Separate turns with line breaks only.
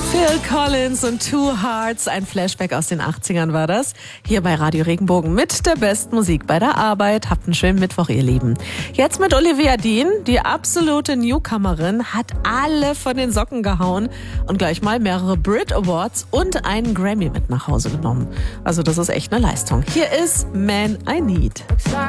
Phil Collins und Two Hearts, ein Flashback aus den 80ern war das. Hier bei Radio Regenbogen mit der besten Musik bei der Arbeit. Habt einen schönen Mittwoch, ihr Lieben. Jetzt mit Olivia Dean, die absolute Newcomerin, hat alle von den Socken gehauen und gleich mal mehrere Brit Awards und einen Grammy mit nach Hause genommen. Also das ist echt eine Leistung. Hier ist Man I Need.